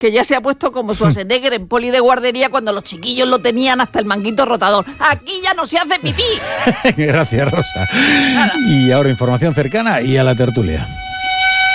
que ya se ha puesto como Schwarzenegger en Poli de guardería cuando los chiquillos lo tenían hasta el manguito rotador. Aquí ya no se hace pipí. Gracias, Rosa. Nada. Y ahora información cercana y a la tertulia.